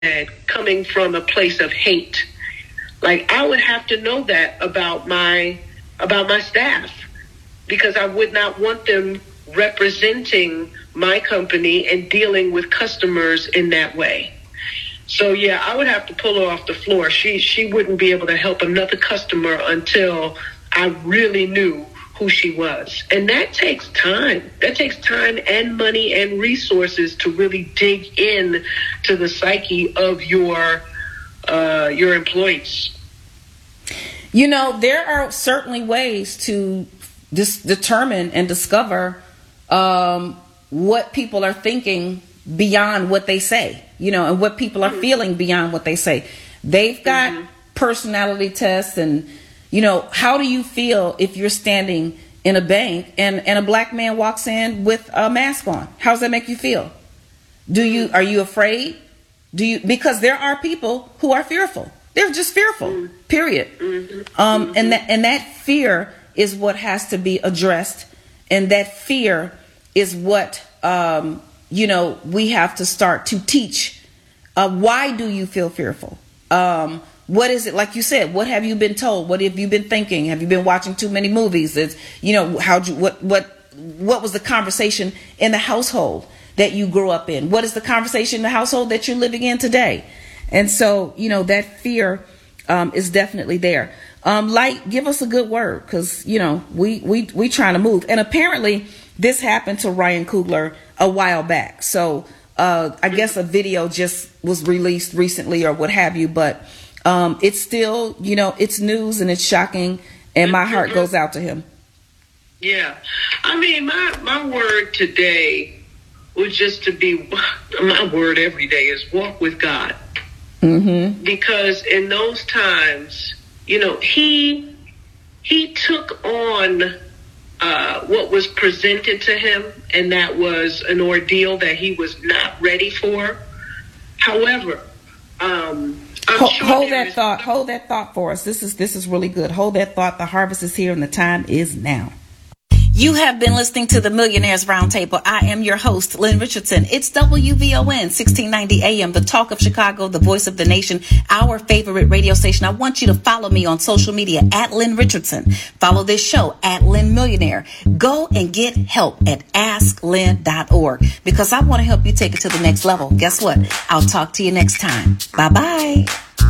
coming from a place of hate. Like, I would have to know that about my staff, because I would not want them representing my company and dealing with customers in that way. So yeah, I would have to pull her off the floor. She wouldn't be able to help another customer until I really knew who she was. And that takes time. That takes time and money and resources to really dig in to the psyche of your employees. You know, there are certainly ways to determine and discover what people are thinking beyond what they say, you know, and what people are feeling beyond what they say. They've got personality tests, and, you know, how do you feel if you're standing in a bank and a black man walks in with a mask on? How does that make you feel? Are you afraid? Because there are people who are fearful. They're just fearful, period. And that fear is what has to be addressed. And that fear is what, we have to start to teach. Why do you feel fearful? What is it? Like you said, what have you been told? What have you been thinking? Have you been watching too many movies? What was the conversation in the household that you grew up in? What is the conversation in the household that you're living in today? And so, that fear is definitely there. Light, give us a good word, because, we trying to move. And apparently this happened to Ryan Coogler a while back. So I guess a video just was released recently or what have you. But it's still, it's news and it's shocking. And my heart goes out to him. Yeah. I mean, my word today was just my word every day is walk with God. Because in those times, he took on what was presented to him, and that was an ordeal that he was not ready for. However, hold that thought for us. This is really good. Hold that thought. The harvest is here and the time is now. You have been listening to the Millionaires Roundtable. I am your host, Lynn Richardson. It's WVON 1690 AM, the talk of Chicago, the voice of the nation, our favorite radio station. I want you to follow me on social media at Lynn Richardson. Follow this show at Lynn Millionaire. Go and get help at AskLynn.org, because I want to help you take it to the next level. Guess what? I'll talk to you next time. Bye-bye.